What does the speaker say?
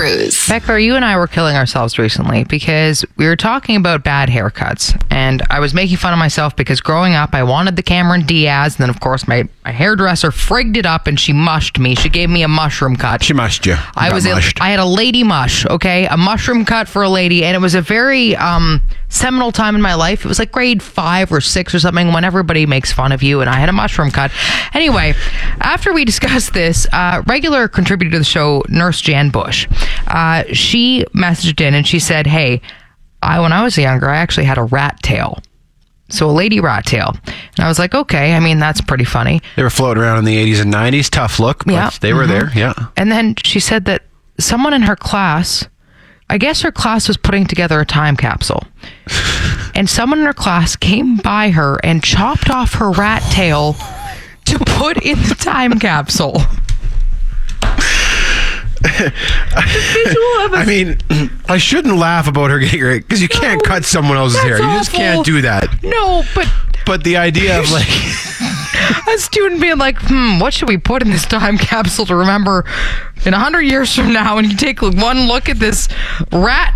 Cruise. Beckler, you and I were killing ourselves recently because we were talking about bad haircuts. And I was making fun of myself because growing up, I wanted the Cameron Diaz. And then, of course, my hairdresser frigged it up and she mushed me. She gave me a mushroom cut. She mushed you. I had a lady mush, okay? A mushroom cut for a lady. And it was a very seminal time in my life. It was like grade 5 or 6 or something when everybody makes fun of you. And I had a mushroom cut. Anyway, after we discussed this, regular contributor to the show, Nurse Jan Bush, she messaged in and she said, hey, when I was younger, I actually had a rat tail. So a lady rat tail. And I was like, okay, I mean, that's pretty funny. They were floating around in the 80s and 90s. Tough look, but they were there, yeah. And then she said that someone in her class, I guess her class was putting together a time capsule. And someone in her class came by her and chopped off her rat tail to put in the time capsule. I mean, I shouldn't laugh about her getting it because you can't cut someone else's hair. You just can't do that. No, but the idea of like a student being like, what should we put in this time capsule to remember in 100 years from now? And you take one look at this rat